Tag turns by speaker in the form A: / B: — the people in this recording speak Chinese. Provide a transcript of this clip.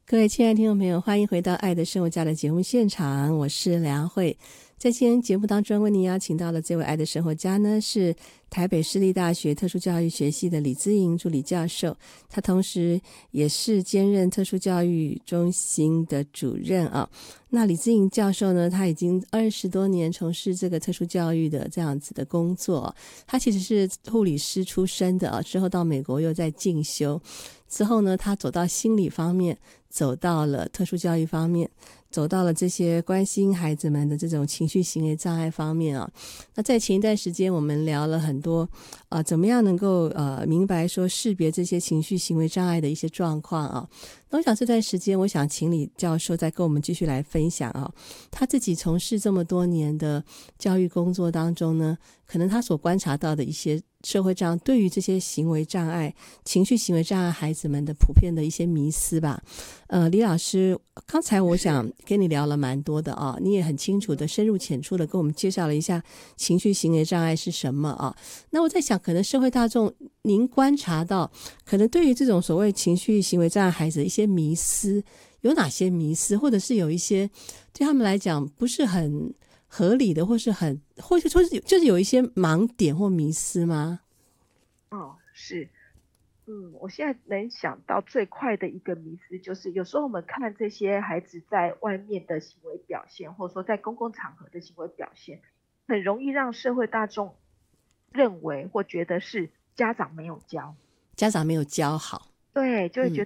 A: 各位亲爱的听众朋友，欢迎回到爱的生活家的节目现场，我是梁慧。在今天节目当中为您邀请到的这位爱的生活家呢，是台北市立大学特殊教育学系的李姿莹助理教授，他同时也是兼任特殊教育中心的主任啊。那李姿莹教授呢，他已经20多年从事这个特殊教育的这样子的工作，他其实是护理师出身的啊，之后到美国又在进修，之后呢，他走到心理方面，走到了特殊教育方面，走到了这些关心孩子们的这种情绪行为障碍方面啊。那在前一段时间我们聊了很多怎么样能够明白说识别这些情绪行为障碍的一些状况啊。那我想这段时间我想请李教授再跟我们继续来分享啊，他自己从事这么多年的教育工作当中呢，可能他所观察到的一些社会上对于这些行为障碍、情绪行为障碍孩子们的普遍的一些迷思吧。李老师，刚才我想跟你聊了蛮多的啊，你也很清楚的、深入浅出的跟我们介绍了一下情绪行为障碍是什么啊。那我在想，可能社会大众您观察到，可能对于这种所谓情绪行为障碍孩子的一些迷思，有哪些迷思，或者是有一些对他们来讲不是很合理的，或是说就是有一些盲点或迷思吗？
B: 是。我现在能想到最快的一个迷思就是，有时候我们看这些孩子在外面的行为表现，或者说在公共场合的行为表现，很容易让社会大众认为或觉得是家长没有教。
A: 家长没有教好。
B: 对，就会觉